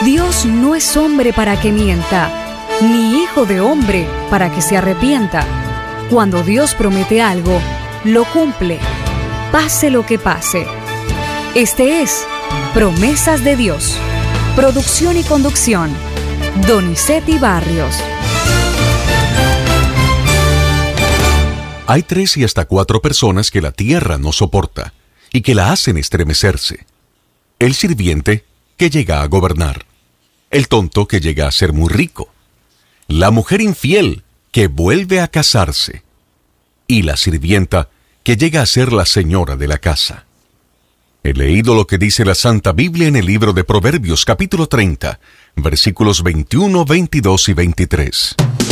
Dios no es hombre para que mienta, ni hijo de hombre para que se arrepienta. Cuando Dios promete algo, lo cumple, pase lo que pase. Este es Promesas de Dios. Producción y conducción, Donizetti Barrios. Hay 3 y hasta 4 personas que la tierra no soporta y que la hacen estremecerse. El sirviente que llega a gobernar, el tonto que llega a ser muy rico, la mujer infiel que vuelve a casarse y la sirvienta que llega a ser la señora de la casa. He leído lo que dice la Santa Biblia en el libro de Proverbios, capítulo 30, versículos 21, 22 y 23.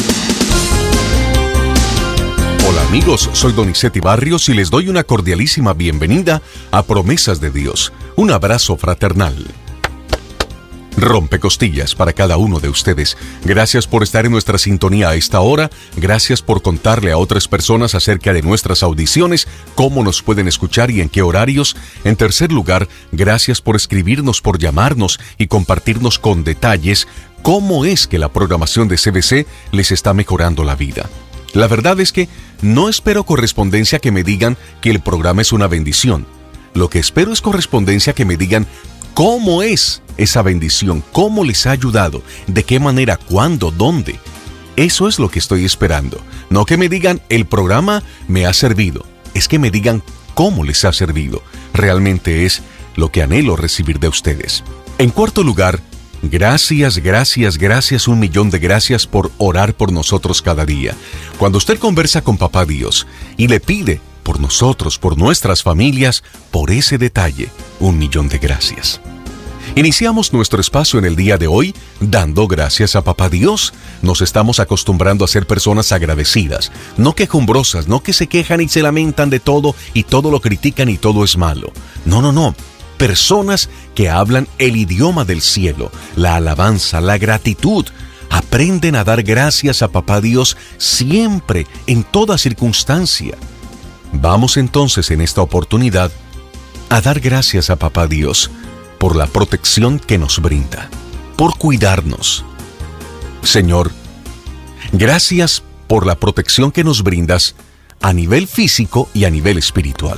Hola amigos, soy Donizetti Barrios y les doy una cordialísima bienvenida a Promesas de Dios. Un abrazo fraternal. Rompecostillas para cada uno de ustedes. Gracias por estar en nuestra sintonía a esta hora. Gracias por contarle a otras personas acerca de nuestras audiciones, cómo nos pueden escuchar y en qué horarios. En tercer lugar, gracias por escribirnos, por llamarnos y compartirnos con detalles cómo es que la programación de CBC les está mejorando la vida. La verdad es que no espero correspondencia que me digan que el programa es una bendición. Lo que espero es correspondencia que me digan cómo es esa bendición, cómo les ha ayudado, de qué manera, cuándo, dónde. Eso es lo que estoy esperando. No que me digan el programa me ha servido, es que me digan cómo les ha servido. Realmente es lo que anhelo recibir de ustedes. En cuarto lugar, gracias, gracias, gracias, 1.000.000 de gracias por orar por nosotros cada día. Cuando usted conversa con Papá Dios y le pide por nosotros, por nuestras familias, por ese detalle, 1.000.000 de gracias. Iniciamos nuestro espacio en el día de hoy dando gracias a Papá Dios. Nos estamos acostumbrando a ser personas agradecidas, no quejumbrosas, no que se quejan y se lamentan de todo y todo lo critican y todo es malo. No. Personas que hablan el idioma del cielo, la alabanza, la gratitud. Aprenden a dar gracias a Papá Dios siempre, en toda circunstancia. Vamos entonces en esta oportunidad a dar gracias a Papá Dios por la protección que nos brinda, por cuidarnos. Señor, gracias por la protección que nos brindas a nivel físico y a nivel espiritual.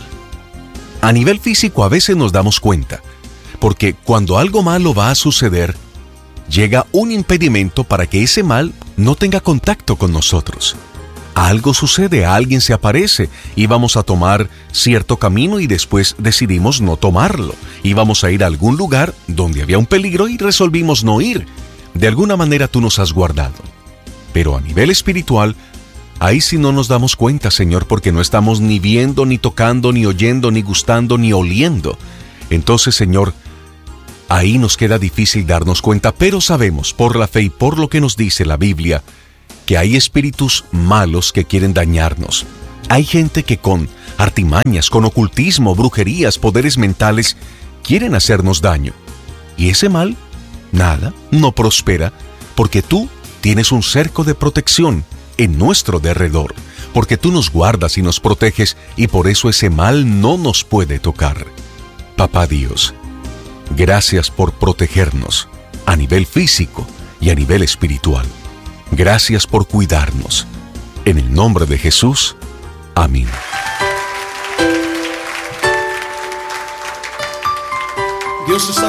A nivel físico a veces nos damos cuenta, porque cuando algo malo va a suceder, llega un impedimento para que ese mal no tenga contacto con nosotros. Algo sucede, alguien se aparece, íbamos a tomar cierto camino y después decidimos no tomarlo. Íbamos a ir a algún lugar donde había un peligro y resolvimos no ir. De alguna manera tú nos has guardado. Pero a nivel espiritual, ahí sí no nos damos cuenta, Señor, porque no estamos ni viendo, ni tocando, ni oyendo, ni gustando, ni oliendo. Entonces, Señor, ahí nos queda difícil darnos cuenta, pero sabemos por la fe y por lo que nos dice la Biblia, que hay espíritus malos que quieren dañarnos. Hay gente que con artimañas, con ocultismo, brujerías, poderes mentales, quieren hacernos daño. Y ese mal, nada, no prospera, porque tú tienes un cerco de protección en nuestro derredor, porque tú nos guardas y nos proteges, y por eso ese mal no nos puede tocar. Papá Dios, gracias por protegernos a nivel físico y a nivel espiritual. Gracias por cuidarnos. En el nombre de Jesús. Amén. Dios está